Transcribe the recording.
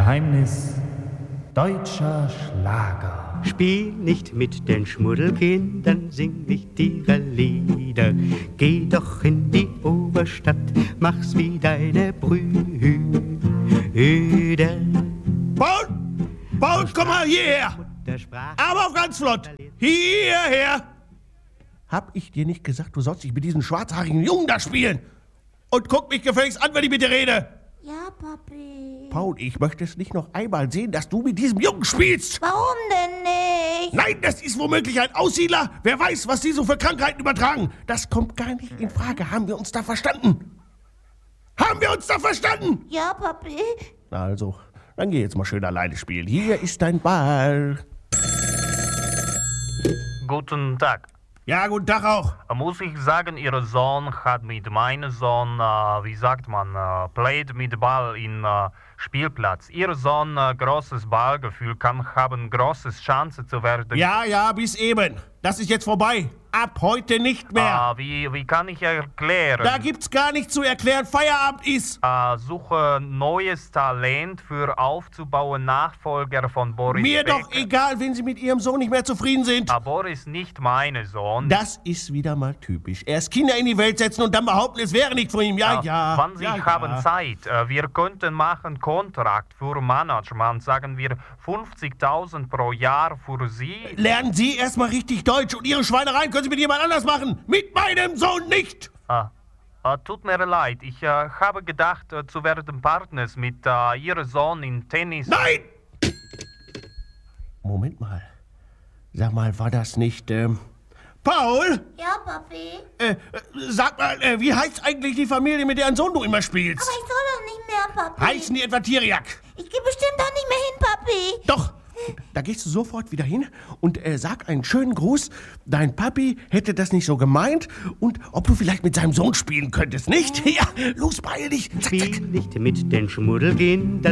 Geheimnis deutscher Schlager. Spiel nicht mit den Schmuddelkindern, sing nicht ihre Lieder. Geh doch in die Oberstadt, mach's wie deine Brüder. Paul! Paul, komm mal hierher! Aber auf ganz flott! Hierher! Hab ich dir nicht gesagt, du sollst dich mit diesen schwarzhaarigen Jungen da spielen? Und guck mich gefälligst an, wenn ich mit dir rede! Ja, Papi. Paul, ich möchte es nicht noch einmal sehen, dass du mit diesem Jungen spielst! Warum denn nicht? Nein, das ist womöglich ein Aussiedler! Wer weiß, was die so für Krankheiten übertragen! Das kommt gar nicht in Frage. Haben wir uns da verstanden? Haben wir uns da verstanden? Ja, Papi. Na also, dann geh jetzt mal schön alleine spielen. Hier ist dein Ball. Guten Tag. Ja, guten Tag auch. Muss ich sagen, Ihr Sohn hat mit meinem Sohn, played mit Ball in Spielplatz. Ihr Sohn großes Ballgefühl, kann haben großes Chance zu werden. Ja, bis eben. Das ist jetzt vorbei. Ab heute nicht mehr. Wie kann ich erklären? Da gibt's gar nichts zu erklären. Feierabend ist. Suche neues Talent für aufzubauen, Nachfolger von Boris Mir Becker. doch egal, wenn Sie mit Ihrem Sohn nicht mehr zufrieden sind. Boris nicht mein Sohn. Das ist wieder mal typisch. Erst Kinder in die Welt setzen und dann behaupten, es wäre nicht von ihm. Ja. Wann Sie ja, haben ja. Zeit, wir könnten machen Kontrakt für Management, sagen wir 50.000 pro Jahr für Sie. Lernen Sie erstmal richtig Deutsch und Ihre Schweinereien können Sie mit jemand anders machen. Mit meinem Sohn nicht. Tut mir leid, ich habe gedacht, zu werden Partners mit Ihrem Sohn in Tennis. Nein! Moment mal. Sag mal, war das nicht, Paul? Ja, Papi. Sag mal, wie heißt eigentlich die Familie, mit deren Sohn du immer spielst? Aber ich soll doch nicht mehr, Papi. Heißen die etwa Tiriak? Ich geh bestimmt doch nicht mehr hin, Papi. Doch. Da gehst du sofort wieder hin und sag einen schönen Gruß. Dein Papi hätte das nicht so gemeint und ob du vielleicht mit seinem Sohn spielen könntest, nicht? Ja, los, beeil dich. Zack, zack. Spiel nicht mit den Schmuddelkindern.